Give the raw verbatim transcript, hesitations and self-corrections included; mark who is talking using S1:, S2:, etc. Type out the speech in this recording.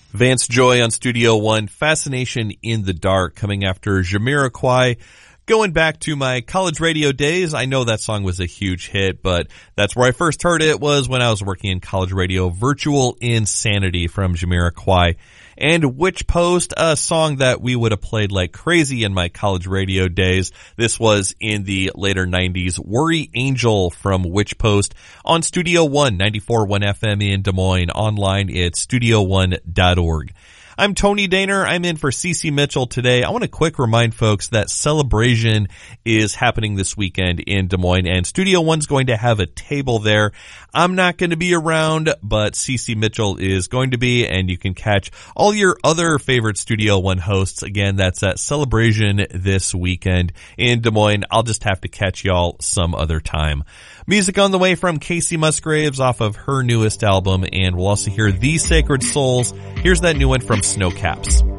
S1: Vance Joy on Studio One, Fascination in the Dark, coming after Jamiroquai. Going back to my college radio days, I know that song was a huge hit, but that's where I first heard it was when I was working in college radio. Virtual Insanity from Jamiroquai. And Witch Post, a song that we would have played like crazy in my college radio days. This was in the later nineties. Worry Angel from Witch Post on Studio One, ninety-four point one F M in Des Moines. Online at studio one dot org. I'm Tony Daner. I'm in for Cece Mitchell today. I want to quick remind folks that Celebration is happening this weekend in Des Moines, and Studio One's going to have a table there. I'm not going to be around, but Cece Mitchell is going to be, and you can catch all your other favorite Studio One hosts. Again, that's at Celebration this weekend in Des Moines. I'll just have to catch y'all some other time. Music on the way from Casey Musgraves off of her newest album, and we'll also hear The Sacred Souls. Here's that new one from Snowcaps.